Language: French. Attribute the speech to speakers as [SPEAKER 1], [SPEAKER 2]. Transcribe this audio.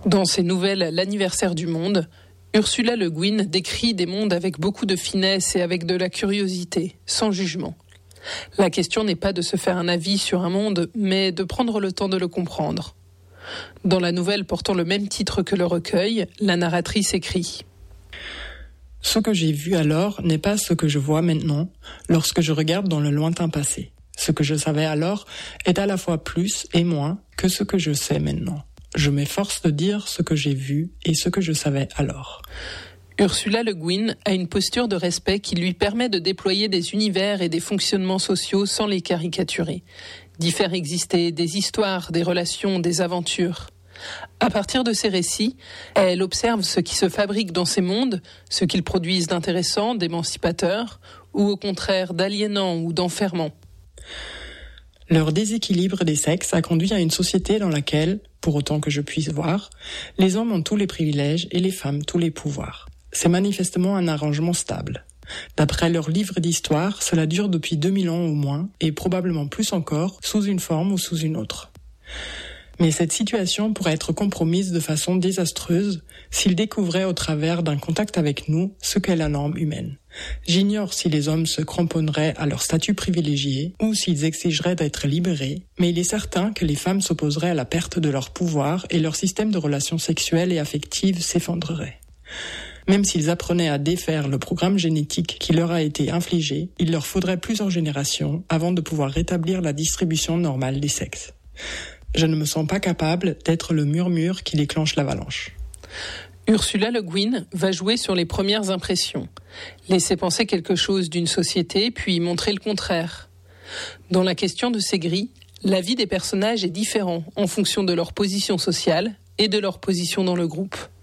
[SPEAKER 1] Dans ses nouvelles L'anniversaire du monde, Ursula Le Guin décrit des mondes avec beaucoup de finesse et avec de la curiosité, sans jugement. La question n'est pas de se faire un avis sur un monde, mais de prendre le temps de le comprendre. Dans la nouvelle portant le même titre que le recueil, la narratrice écrit «
[SPEAKER 2] Ce que j'ai vu alors n'est pas ce que je vois maintenant lorsque je regarde dans le lointain passé. Ce que je savais alors est à la fois plus et moins que ce que je sais maintenant. Je m'efforce de dire ce que j'ai vu et ce que je savais alors. »
[SPEAKER 1] Ursula Le Guin a une posture de respect qui lui permet de déployer des univers et des fonctionnements sociaux sans les caricaturer, d'y faire exister des histoires, des relations, des aventures. À partir de ces récits, elle observe ce qui se fabrique dans ces mondes, ce qu'ils produisent d'intéressant, d'émancipateur, ou au contraire d'aliénant ou d'enfermant.
[SPEAKER 2] Leur déséquilibre des sexes a conduit à une société dans laquelle, pour autant que je puisse voir, les hommes ont tous les privilèges et les femmes tous les pouvoirs. C'est manifestement un arrangement stable. D'après leur livre d'histoire, cela dure depuis 2000 ans au moins, et probablement plus encore, sous une forme ou sous une autre. Mais cette situation pourrait être compromise de façon désastreuse s'ils découvraient au travers d'un contact avec nous ce qu'est la norme humaine. J'ignore si les hommes se cramponneraient à leur statut privilégié ou s'ils exigeraient d'être libérés, mais il est certain que les femmes s'opposeraient à la perte de leur pouvoir et leur système de relations sexuelles et affectives s'effondrerait. Même s'ils apprenaient à défaire le programme génétique qui leur a été infligé, il leur faudrait plusieurs générations avant de pouvoir rétablir la distribution normale des sexes. Je ne me sens pas capable d'être le murmure qui déclenche l'avalanche.
[SPEAKER 1] Ursula Le Guin va jouer sur les premières impressions, laisser penser quelque chose d'une société, puis montrer le contraire. Dans la question de ces grilles, la vie des personnages est différente en fonction de leur position sociale et de leur position dans le groupe.